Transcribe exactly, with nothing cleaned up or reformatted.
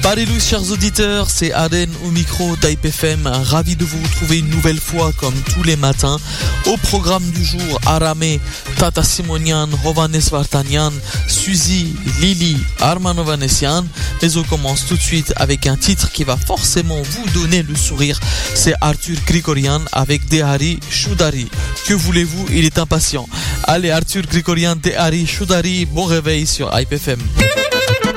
Parlez-nous, chers auditeurs, c'est Aden au micro d'Hype F M. Ravi de vous retrouver une nouvelle fois, comme tous les matins. Au programme du jour, Aramé, Tata Simonian, Hovannes Vartanian, Suzy, Lily, Armanovanesian. Mais on commence tout de suite avec un titre qui va forcément vous donner le sourire. C'est Arthur Grigorian avec Dehari Choudari. Que voulez-vous, il est impatient. Allez, Arthur Grigorian, Dehari Choudari, bon réveil sur Hype F M.